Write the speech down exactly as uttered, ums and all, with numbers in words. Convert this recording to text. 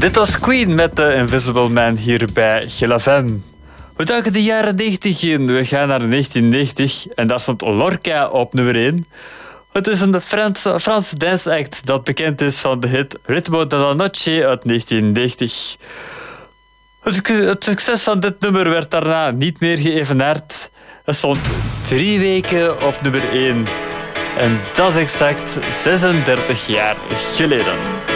Dit was Queen met The Invisible Man hier bij Gil F M. We duiken de jaren negentig in. We gaan naar negentien negentig en daar stond Lorca op nummer één. Het is een Franse, Franse dance act dat bekend is van de hit Ritmo de la Noche uit negentien negentig. Het, het succes van dit nummer werd daarna niet meer geëvenaard. Het stond drie weken op nummer één. En dat is exact zesendertig jaar geleden.